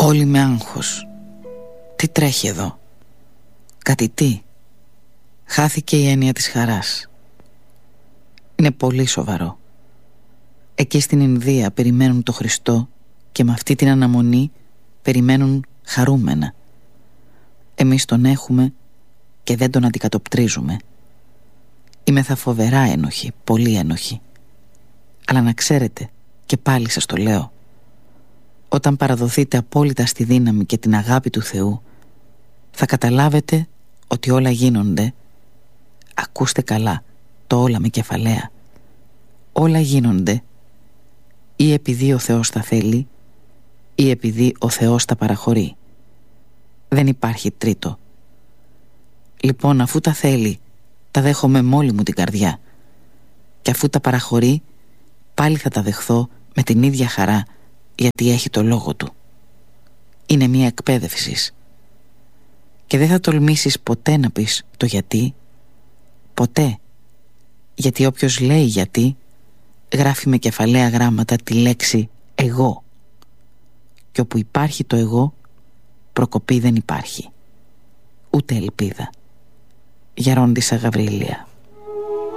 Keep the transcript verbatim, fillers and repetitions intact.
Όλοι με άγχος. Τι τρέχει εδώ? Κάτι τι? Χάθηκε η έννοια της χαράς. Είναι πολύ σοβαρό. Εκεί στην Ινδία περιμένουν το Χριστό και με αυτή την αναμονή περιμένουν χαρούμενα. Εμείς τον έχουμε και δεν τον αντικατοπτρίζουμε. Είμαι θα φοβερά ένοχη, πολύ ένοχη. Αλλά να ξέρετε, και πάλι σας το λέω, όταν παραδοθείτε απόλυτα στη δύναμη και την αγάπη του Θεού, θα καταλάβετε ότι όλα γίνονται, ακούστε καλά, το όλα με κεφαλαία, όλα γίνονται ή επειδή ο Θεός τα θέλει ή επειδή ο Θεός τα παραχωρεί. Δεν υπάρχει τρίτο. Λοιπόν, αφού τα θέλει, τα δέχομαι με όλη μου την καρδιά, και αφού τα παραχωρεί, πάλι θα τα δεχθώ με την ίδια χαρά, γιατί έχει το λόγο του. Είναι μια εκπαίδευση. Και δεν θα τολμήσεις ποτέ να πεις το γιατί. Ποτέ. Γιατί όποιος λέει γιατί, γράφει με κεφαλαία γράμματα τη λέξη εγώ. Και όπου υπάρχει το εγώ, προκοπή δεν υπάρχει. Ούτε ελπίδα. Γερόντισσα Γαβρίλια.